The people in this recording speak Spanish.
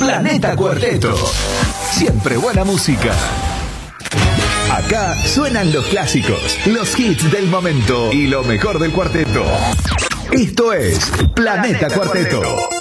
Planeta Cuarteto. Siempre buena música. Acá suenan los clásicos, los hits del momento y lo mejor del cuarteto. Esto es Planeta Cuarteto.